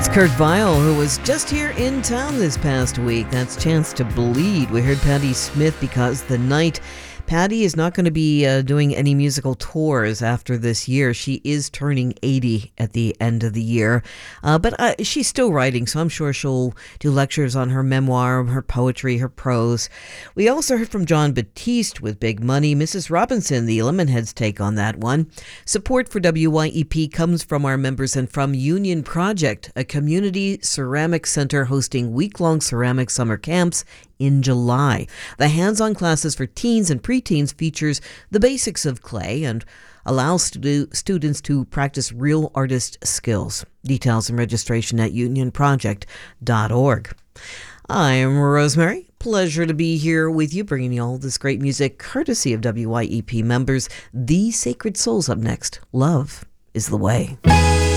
Kurt Vile, who was just here in town this past week. That's Chance to Bleed. We heard Patti Smith, Because the Night. Patti is not going to be doing any musical tours after this year. She is turning 80 at the end of the year. But she's still writing, so I'm sure she'll do lectures on her memoir, her poetry, her prose. We also heard from Jon Batiste with Big Money. Mrs. Robinson, the Lemonheads take on that one. Support for WYEP comes from our members and from Union Project, a community ceramic center hosting week-long ceramic summer camps in July. The hands-on classes for teens and preteens features the basics of clay and allows students to practice real artist skills. Details and registration at unionproject.org. I'm Rosemary. Pleasure to be here with you, bringing you all this great music courtesy of WYEP members. The Sacred Souls up next. Love is the Way.